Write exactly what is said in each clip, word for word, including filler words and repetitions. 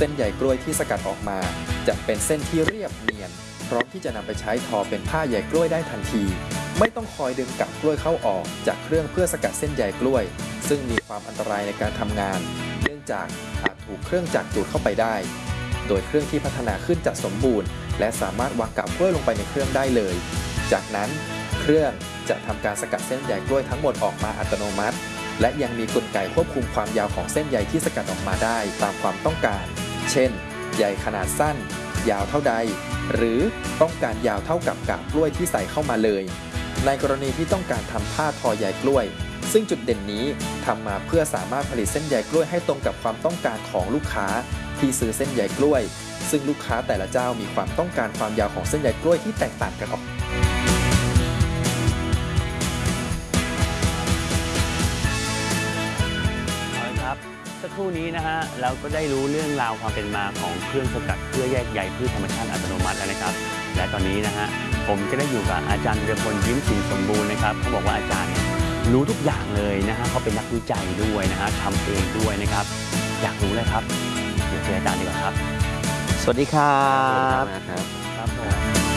ส้นใยกล้วยที่สกัดออกมาจะเป็นเส้นที่เรียบเนียนพร้อมที่จะนำไปใช้ทอเป็นผ้าใยกล้วยได้ทันทีไม่ต้องคอยดึงกับกล้วยเข้าออกจากเครื่องเพื่อสกัดเส้นใยกล้วยซึ่งมีความอันตรายในการทำงานเนื่องจากอาจถูกเครื่องจักรดูดเข้าไปได้โดยเครื่องที่พัฒนาขึ้นจะสมบูรณ์และสามารถวางกับกล้วยลงไปในเครื่องได้เลยจากนั้นเครื่องจะทำการสกัดเส้นใยกล้วยทั้งหมดออกมาอัตโนมัติและยังมีกลไกควบคุมความยาวของเส้นใยที่สกัดออกมาได้ตามความต้องการเช่นใยขนาดสั้นยาวเท่าใดหรือต้องการยาวเท่ากับกาบกล้วยที่ใส่เข้ามาเลยในกรณีที่ต้องการทำผ้าทอใยกล้วยซึ่งจุดเด่นนี้ทำมาเพื่อสามารถผลิตเส้นใยกล้วยให้ตรงกับความต้องการของลูกค้าที่ซื้อเส้นใยกล้วยซึ่งลูกค้าแต่ละเจ้ามีความต้องการความยาวของเส้นใยกล้วยที่แตกต่างกันออกสักครู่นี้นะฮะเราก็ได้รู้เรื่องราวความเป็นมาของเครื่องสกัดเพื่อแยกใยพืชธรรมชาติอัตโนมัติแล้วนะครับและตอนนี้นะฮะผมจะได้อยู่กับอาจารย์วีรพลยิ้มสินสมบูรณ์นะครับเขาบอกว่าอาจารย์เนี่ยรู้ทุกอย่างเลยนะฮะเขาเป็นนักวิจัยด้วยนะฮะทำเองด้วยนะครับอยากรู้เลยครับเดี๋ยวเจออาจารย์ดีกว่าครับสวัสดีครับครับครับผม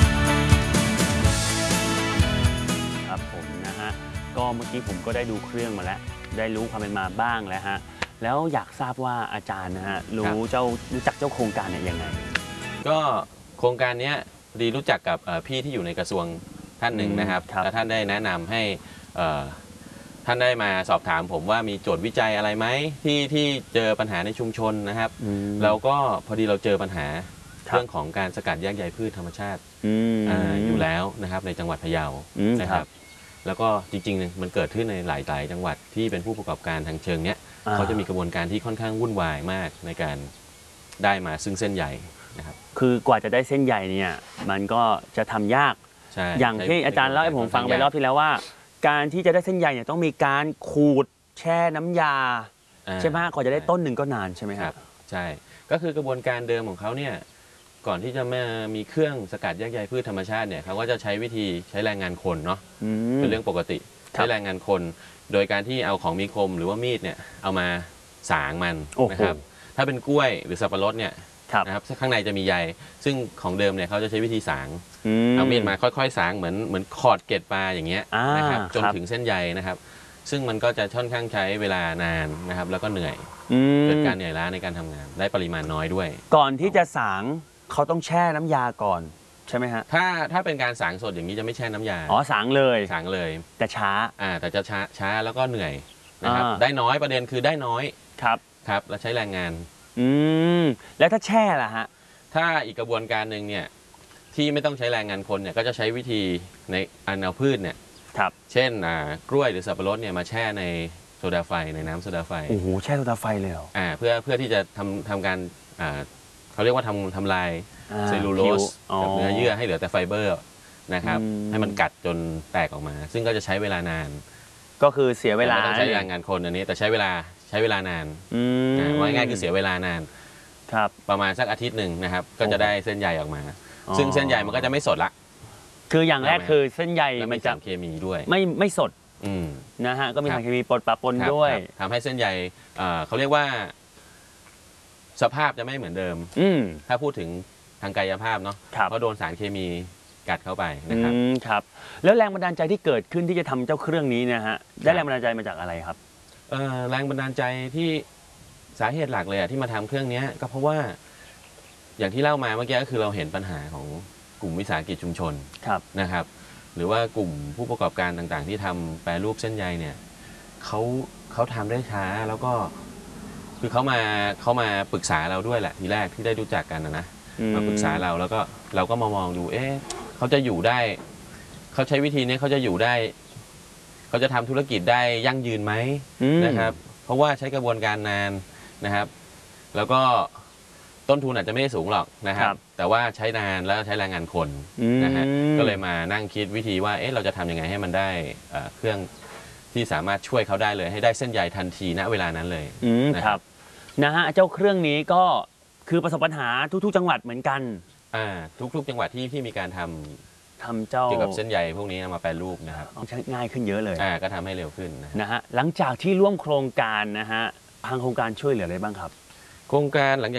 ครับผมนะฮะก็เมื่อกี้ผมก็ได้ดูเครื่องมาแล้วได้รู้ความเป็นมาบ้างแล้วฮะแล้วอยากทราบว่าอาจารย์นะฮะรู้เจ้ารู้จักเจ้าโครงการเนี่ยยังไงก็โครงการนี้ดีรู้จักกับพี่ที่อยู่ในกระทรวงท่านหนึ่งนะครับแล้วท่านได้แนะนำให้ท่านได้มาสอบถามผมว่ามีโจทย์วิจัยอะไรไหมที่ที่เจอปัญหาในชุมชนนะครับแล้วก็พอดีเราเจอปัญหาเรื่องของการสกัดแยกใยพืชธรรมชาติอยู่แล้วนะครับในจังหวัดพะเยานะครับแล้วก็จริงๆมันเกิดขึ้นในหลายๆจังหวัดที่เป็นผู้ประกอบการทางเชิงเนี้ยเขาจะมีกระบวนการที่ค่อนข้างวุ่นวายมากในการได้มาซึ่งเส้นใยนะครับคือกว่าจะได้เส้นใยเนี่ยมันก็จะทำยากอย่างที่อาจารย์เล่าให้ผมฟังไปรอบที่แล้วว่าการที่จะได้เส้นใยเนี่ยต้องมีการขูดแช่น้ำยาใช่ไหมกว่าจะได้ต้นหนึ่งก็นานใช่ไหมครับใช่ก็คือกระบวนการเดิมของเขาเนี่ยก่อนที่จะมามีเครื่องสกัดแยกใยพืชธรรมชาติเนี่ยเขาก็จะใช้วิธีใช้แรงงานคนเนาะเป็นเรื่องปกติใช้แรงงานคนโดยการที่เอาของมีคมหรือว่ามีดเนี่ยเอามาสางมันนะครับถ้าเป็นกล้วยหรือสับปะรดเนี่ยนะครับข้างในจะมีใยซึ่งของเดิมเนี่ยเขาจะใช้วิธีสางเอามีดมาค่อยๆสางเหมือนเหมือนขอดเกล็ดปลาอย่างเงี้ยนะครับจนถึงเส้นใยนะครับซึ่งมันก็จะค่อนข้างใช้เวลานานนะครับแล้วก็เหนื่อยเกิดการเหนื่อยล้าในการทำงานได้ปริมาณน้อยด้วยก่อนที่จะสางเขาต้องแช่น้ำยาก่อนใช่ไหมฮะถ้าถ้าเป็นการสางสดอย่างนี้จะไม่แช่น้ำยาอ๋อสางเลยสางเลยแต่ช้าอ่าแต่จะช้าช้าแล้วก็เหนื่อยนะครับได้น้อยประเด็นคือได้น้อยครับครับแล้วใช้แรงงานอืมแล้วถ้าแช่ล่ะฮะถ้าอีกกระบวนการหนึ่งเนี่ยที่ไม่ต้องใช้แรงงานคนเนี่ยก็จะใช้วิธีในอันเอาพืชเนี่ยครับเช่นอ่ากล้วยหรือสับปะรดเนี่ยมาแช่ในโซดาไฟในน้ำโซดาไฟโอ้โหแช่โซดาไฟเลยเหรออ่าเพื่อเพื่อที่จะทำทำการอ่าเขาเรียกว่าทำทำลายเซลลูโลสกับเนื้อเยื่อให้เหลือแต่ไฟเบอร์นะครับให้มันกัดจนแตกออกมาซึ่งก็จะใช้เวลานานก็คือเสียเวลาไม่ต้องใช้แรงงานคนอันนี้แต่ใช้เวลาใช้เวลานานว่าง่ายๆคือเสียเวลานานครับประมาณสักอาทิตย์หนึ่งนะครับก็จะได้เส้นใยออกมาซึ่งเส้นใยมันก็จะไม่สดละคืออย่างแรกคือเส้นใยมันจะเคมีด้วยไม่ไม่สดนะฮะก็มีสารเคมีปนปะปนด้วยทำให้เส้นใยเขาเรียกว่าสภาพจะไม่เหมือนเดิมถ้าพูดถึงทางกายภาพเนาะเพราะโดนสารเคมีกัดเข้าไปนะครับครับแล้วแรงบันดาลใจที่เกิดขึ้นที่จะทำเจ้าเครื่องนี้นะฮะได้แรงบันดาลใจมาจากอะไรครับแรงบันดาลใจที่สาเหตุหลักเลยที่มาทำเครื่องนี้ก็เพราะว่าอย่างที่เล่ามาเมื่อกี้ก็คือเราเห็นปัญหาของกลุ่มวิสาหกิจชุมชนนะครับหรือว่ากลุ่มผู้ประกอบการต่างๆที่ทำแปรรูปเส้นใยเนี่ยเขาเขาทำได้ช้าแล้วก็คือเขามาเขามาปรึกษาเราด้วยแหละทีแรกที่ได้รู้จักกันนะนะมาปรึกษาเราแล้วก็เราก็มามองดูเอ๊ะเขาจะอยู่ได้เขาใช้วิธีนี้เขาจะอยู่ได้เขาจะทำธุรกิจได้ยั่งยืนไหมนะครับเพราะว่าใช้กระบวนการนานนะครับแล้วก็ต้นทุนอาจจะไม่ได้สูงหรอกนะครับแต่ว่าใช้นานแล้วใช้แรงงานคนนะฮะก็เลยมานั่งคิดวิธีว่าเอ๊ะเราจะทำยังไงให้มันได้เครื่องที่สามารถช่วยเขาได้เลยให้ได้เส้นใยทันทีณเวลานั้นเลยนะครับนะฮะเจ้าเครื่องนี้ก็คือประสบปัญหาทุกๆจังหวัดเหมือนกันอ่าทุกๆจังหวัดที่ที่มีการทำทำเจ้าเกี่ยวกับเส้นใยพวกนี้มาแปรรูปนะครับง่ายขึ้นเยอะเลยอ่าก็ทำให้เร็วขึ้นนะฮะหลังจากที่ร่วมโครงการนะฮะทางโครงการช่วยเหลืออะไรบ้างครับโครงการหลังจาก